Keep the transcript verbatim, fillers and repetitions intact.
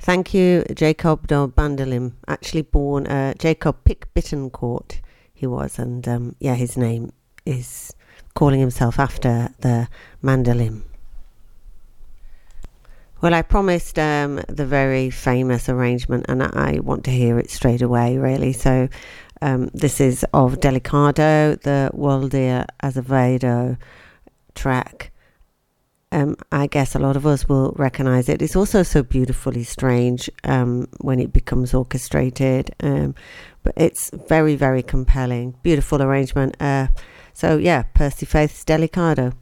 Thank you, Jacob de Bandolim. Actually born uh, Jacob Pick Bittencourt, he was, and um, yeah, his name is calling himself after the mandolin. Well, I promised um, the very famous arrangement, and I want to hear it straight away, really. So um, this is of Delicado, the Waldir Azevedo track. Um, I guess a lot of us will recognize it. It's also so beautifully strange um, when it becomes orchestrated, um, but it's very, very compelling. Beautiful arrangement. Uh, so yeah, Percy Faith's Delicado.